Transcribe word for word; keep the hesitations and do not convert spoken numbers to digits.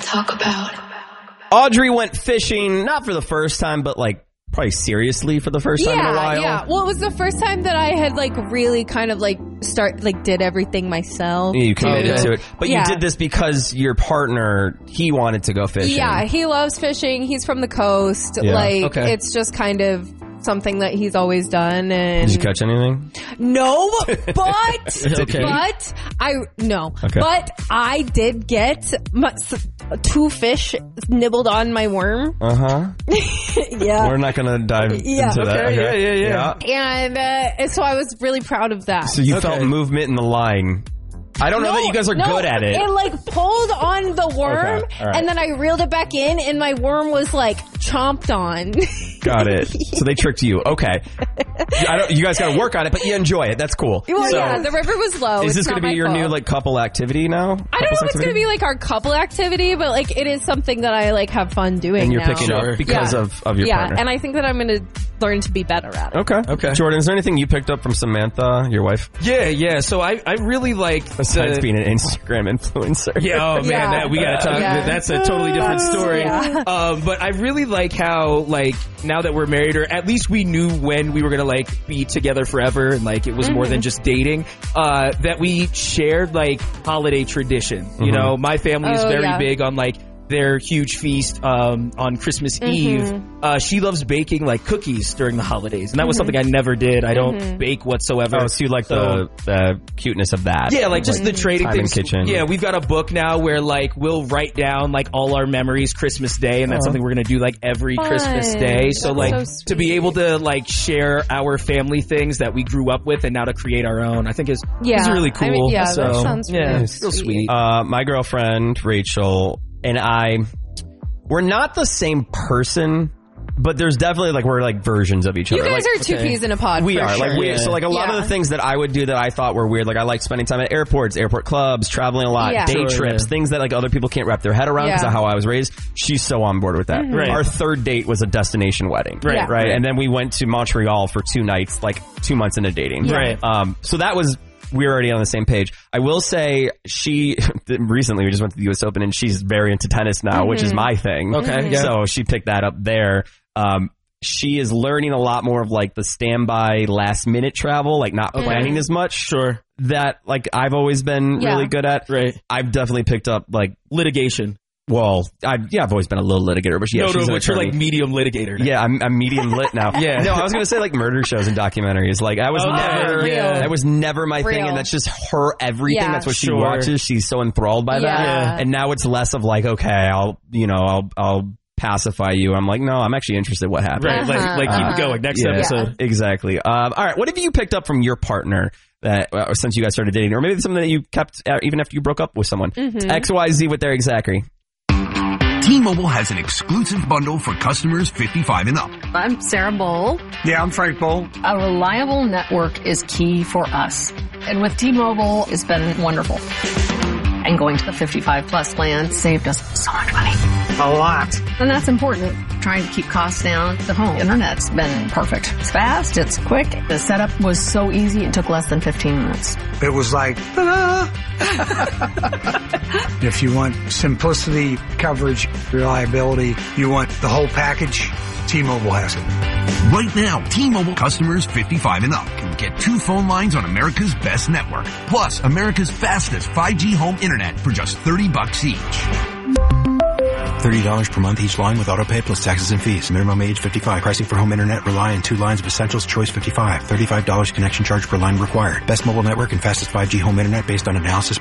talk about. Audrey went fishing, not for the first time, but like probably seriously for the first time yeah, in a while. Yeah, well, it was the first time that I had like really kind of like start like did everything myself. Yeah, you committed okay. to it. But yeah. you did this because your partner, he wanted to go fishing. Yeah, he loves fishing. He's from the coast. Yeah. Like, okay. it's just kind of something that he's always done. And Did you catch anything? No, but Okay. but I no, Okay. but I did get my, s- two fish nibbled on my worm. Uh huh. Yeah, We're not gonna dive Yeah. into that. Okay, yeah, yeah, yeah. and uh, so I was really proud of that. So you Okay. felt movement in the line. I don't know that you guys are no, good at it. It like pulled on the worm, Okay, all right. and then I reeled it back in, and my worm was like chomped on. Got it. So they tricked you. Okay. I don't, you guys got to work on it, but you enjoy it. That's cool. Well, so yeah, the river was low. is It's this not going to be my your fault. new like couple activity now? I don't know Couples if it's going to activity? be like our couple activity, but like it is something that I like have fun doing. And you're now. picking Sure. up because Yeah. of, of your yeah, partner. and I think that I'm going to learn to be better at it. Okay. Okay. Jordan, is there anything you picked up from Samantha, your wife, Yeah, yeah. So I, I really like besides the, being an Instagram influencer? Yeah, oh man, Yeah. that, we gotta talk. Yeah. That's a totally different story. Yeah. Um, but I really like how, like, now that we're married, or at least we knew when we were gonna like be together forever, and like it was more than just dating. Uh, that we shared like holiday tradition. You know, my family is Oh, very yeah. big on like their huge feast um, on Christmas Eve. Uh, she loves baking like cookies during the holidays, and that was something I never did. I don't bake whatsoever. Oh, so you like So- the, the cuteness of that. Yeah, like just the trading time in things. kitchen. Yeah, we've got a book now where like we'll write down like all our memories Christmas Day, and that's something we're gonna do like every Fun. Christmas Day. So That's like so to be sweet. able to like share our family things that we grew up with, and now to create our own, I think is Yeah. is really cool. I mean, yeah, so, that sounds yeah, really it's real sweet. sweet. Uh, my girlfriend, Rachel, and I, we're not the same person, but there's definitely like, we're like versions of each You other. guys Like, are two okay. peas in a pod. we for are sure. like we Yeah. so like a lot Yeah. of the things that I would do that I thought were weird, like I like spending time at airports, airport clubs, traveling a lot, Yeah. day Sure, trips, yeah. things that like other people can't wrap their head around because Yeah. of how I was raised. She's so on board with that. Right. Our third date was a destination wedding, Right. Yeah. right, and then we went to Montreal for two nights, like two months into dating, Yeah. Right. Um, so that was. We were already on the same page. I will say she, recently we just went to the U S Open and she's very into tennis now, which is my thing. Okay, yeah. So she picked that up there. Um, she is learning a lot more of like the standby last minute travel, like not planning as much. Sure. That like I've always been Yeah. really good at. Right. I've definitely picked up like, Litigation. well, I yeah, I've always been a little litigator, but yeah, no, she's no, an but you're attorney. like medium litigator. now. Yeah, I'm, I'm medium lit now. Yeah. No, I was gonna say like murder shows and documentaries. Like I was Oh, never, yeah. that was never my thing, Real. and that's just her everything. Yeah. That's what she Sure. watches. She's so enthralled by that. Yeah. And now it's less of like, okay, I'll, you know, I'll, I'll pacify you. I'm like, no, I'm actually interested. What happened? Right. Like, Uh-huh. like keep Uh-huh. it going. Next Yeah. episode. Exactly. Um, all right. What have you picked up from your partner that uh, since you guys started dating, or maybe something that you kept uh, even after you broke up with someone? Mm-hmm. X Y Z with Derek Zachary. T-Mobile has an exclusive bundle for customers fifty-five and up. I'm Sarah Bowl. Yeah, I'm Frank Bowl. A reliable network is key for us. And with T-Mobile, it's been wonderful. And going to the fifty-five plus plan saved us so much money. A lot. And that's important. Trying to keep costs down. The home internet's been perfect. It's fast. It's quick. The setup was so easy. It took less than fifteen minutes. It was like, ta-da! If you want simplicity, coverage, reliability, you want the whole package, T-Mobile has it. Right now, T-Mobile customers fifty-five and up can get two phone lines on America's best network, plus America's fastest five G home internet for just thirty bucks each. thirty dollars per month each line with autopay plus taxes and fees. Minimum age fifty-five. Pricing for home internet rely on two lines of essentials. Choice fifty-five. thirty-five dollars connection charge per line required. Best mobile network and fastest five G home internet based on analysis